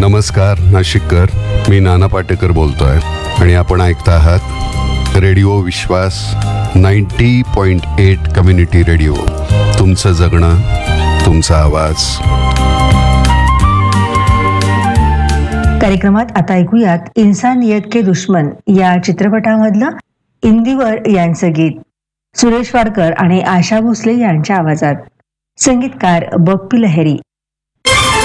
नमस्कार नाशिककर, मी नाना पाटेकर बोलतोय आणि आपण ऐकता आहात रेडिओ विश्वास 90.8 कम्युनिटी रेडिओ. तुमचं जगणं, तुमचा आवाज. कार्यक्रमात आता ऐकूयात इन्सानियत के दुश्मन या चित्रपटामधलं इंदिवर यांचं गीत सुरेश वाडकर आणि आशा भोसले यांच्या आवाजात. संगीतकार बप्पी लहिरी.